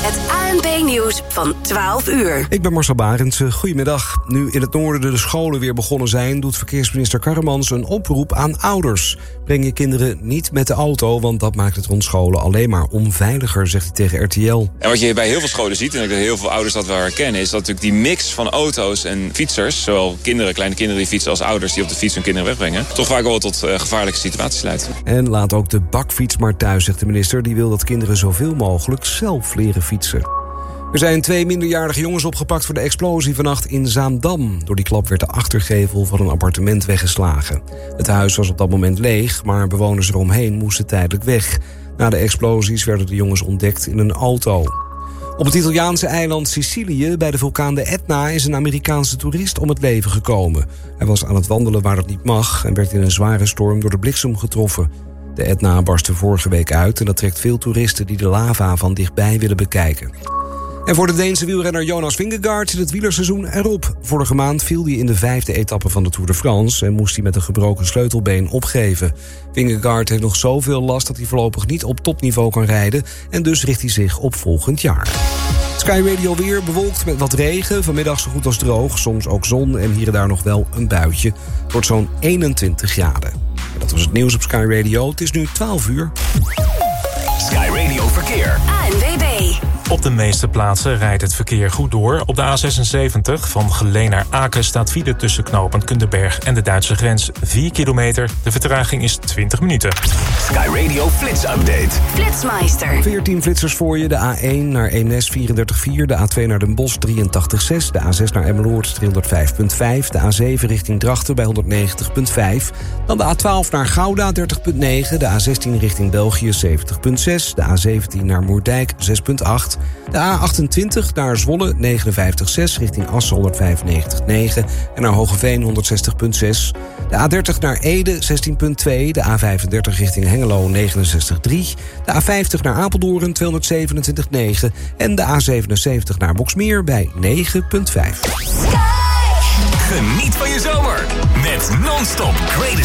Het ANP-nieuws van 12 uur. Ik ben Marcel Barendse. Goedemiddag. Nu in het noorden de scholen weer begonnen zijn, doet verkeersminister Karremans een oproep aan ouders. Breng je kinderen niet met de auto, want dat maakt het rond scholen alleen maar onveiliger, zegt hij tegen RTL. En wat je bij heel veel scholen ziet, en ik denk dat heel veel ouders dat wel herkennen, is dat natuurlijk die mix van auto's en fietsers, zowel kinderen, kleine kinderen die fietsen als ouders die op de fiets hun kinderen wegbrengen, toch vaak wel tot gevaarlijke situaties leidt. En laat ook de bakfiets maar thuis, zegt de minister. Die wil dat kinderen zoveel mogelijk zelf leren fietsen. Er zijn 2 minderjarige jongens opgepakt voor de explosie vannacht in Zaandam. Door die klap werd de achtergevel van een appartement weggeslagen. Het huis was op dat moment leeg, maar bewoners eromheen moesten tijdelijk weg. Na de explosies werden de jongens ontdekt in een auto. Op het Italiaanse eiland Sicilië, bij de vulkaan de Etna, is een Amerikaanse toerist om het leven gekomen. Hij was aan het wandelen waar het niet mag en werd in een zware storm door de bliksem getroffen. De Etna barstte vorige week uit en dat trekt veel toeristen die de lava van dichtbij willen bekijken. En voor de Deense wielrenner Jonas Vingegaard zit het wielerseizoen erop. Vorige maand viel hij in de 5e etappe van de Tour de France en moest hij met een gebroken sleutelbeen opgeven. Vingegaard heeft nog zoveel last dat hij voorlopig niet op topniveau kan rijden en dus richt hij zich op volgend jaar. Sky Radio weer bewolkt met wat regen, vanmiddag zo goed als droog, soms ook zon en hier en daar nog wel een buitje. Het wordt zo'n 21 graden. En dat was het nieuws op Sky Radio. Het is nu 12 uur. Sky Radio Verkeer. ANWB. Op de meeste plaatsen rijdt het verkeer goed door. Op de A76 van Geleen naar Aken staat file tussen knooppunt Kunderberg en de Duitse grens 4 kilometer. De vertraging is 20 minuten. Sky Radio Flits Update. Flitsmeister. 14 flitsers voor je. De A1 naar Eemnes 34,4. De A2 naar Den Bosch 83,6. De A6 naar Emmeloord 305,5. De A7 richting Drachten bij 190,5. Dan de A12 naar Gouda 30,9. De A16 richting België 70,6. De A17 naar Moerdijk 6,8. De A28 naar Zwolle 59,6 richting Assen 195,9 en naar Hogeveen 160,6. De A30 naar Ede 16,2. De A35 richting Hengelo 69,3. De A50 naar Apeldoorn 227,9 en de A77 naar Boxmeer bij 9,5. Geniet van je zomer met non-stop greatest